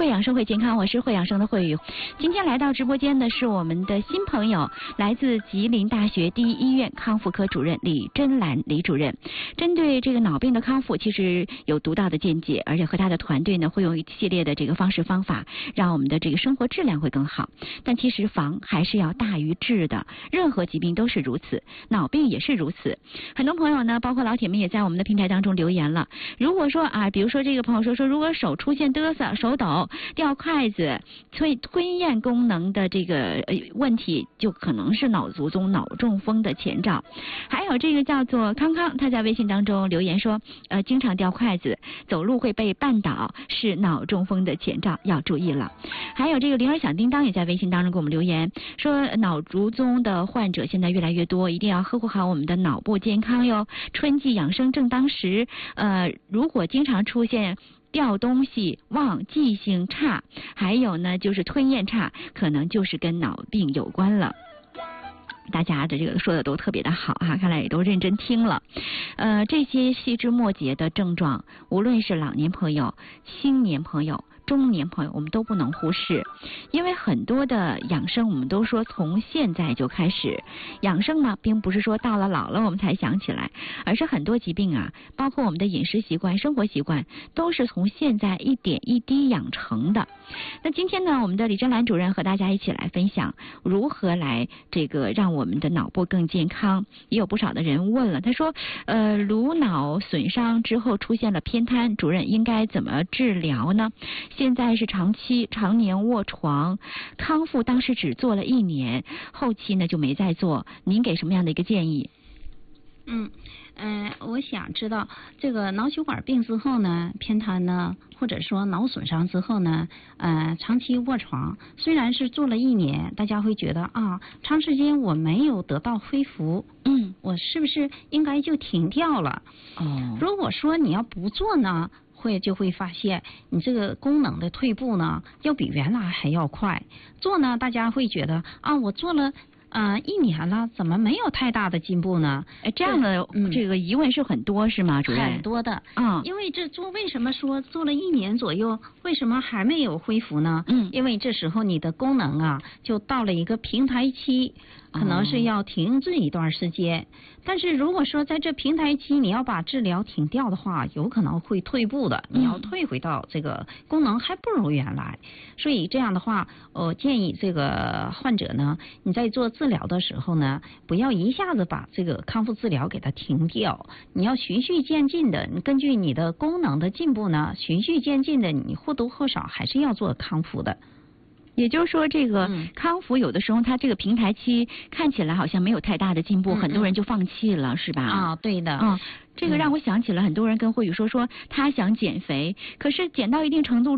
会养生会健康，我是会养生的慧宇。今天来到直播间的是我们的新朋友，来自吉林大学第一医院康复科主任李真兰李主任。针对这个脑病的康复，其实有独到的见解，而且和他的团队呢会用一系列的这个方式方法，让我们的这个生活质量会更好。但其实防还是要大于治的，任何疾病都是如此，脑病也是如此。很多朋友呢，包括老铁们也在我们的平台当中留言了。如果说比如说这个朋友说如果手出现嘚瑟、手抖、掉筷子、吞咽功能的这个问题，就可能是脑卒中、脑中风的前兆。还有这个叫做康康，他在微信当中留言说，经常掉筷子、走路会被绊倒，是脑中风的前兆，要注意了。还有这个铃儿响叮当也在微信当中给我们留言说，脑卒中的患者现在越来越多，一定要呵护好我们的脑部健康哟。春季养生正当时，如果经常出现掉东西、忘记性差，还有呢就是吞咽差，可能就是跟脑病有关了。大家的这个说的都特别的好哈，看来也都认真听了。这些细枝末节的症状，无论是老年朋友、青年朋友、中年朋友，我们都不能忽视。因为很多的养生我们都说从现在就开始，养生呢并不是说到了老了我们才想起来，而是很多疾病包括我们的饮食习惯、生活习惯，都是从现在一点一滴养成的。那今天呢，我们的李真兰主任和大家一起来分享如何来这个让我们的脑部更健康。也有不少的人问了，他说颅脑损伤之后出现了偏瘫，主任应该怎么治疗呢？现在是常年卧床，康复当时只做了1年，后期呢就没再做，您给什么样的一个建议？ 我想知道这个脑血管病之后呢，偏瘫呢，或者说脑损伤之后呢，长期卧床，虽然是做了1年，大家会觉得长时间我没有得到恢复，我是不是应该就停掉了？如果说你要不做呢，就会发现你这个功能的退步呢，要比原来还要快。做呢，大家会觉得我做了1年了，怎么没有太大的进步呢？ 这样的这个疑问是很多是吗，主任？ 很多的。因为为什么说做了1年左右，为什么还没有恢复呢？因为这时候你的功能就到了一个平台期，可能是要停滞一段时间。但是如果说在这平台期你要把治疗停掉的话，有可能会退步的，你要退回到这个功能还不如原来。所以这样的话，我建议这个患者呢，你在做治疗的时候呢，不要一下子把这个康复治疗给它停掉，你要循序渐进的，你根据你的功能的进步呢，循序渐进的，你或多或少还是要做康复的。 也就是说，这个康复有的时候它这个平台期看起来好像没有太大的进步，很多人就放弃了，是吧？ 对的。 这个让我想起了很多人跟慧宇说他想减肥，可是减到一定程度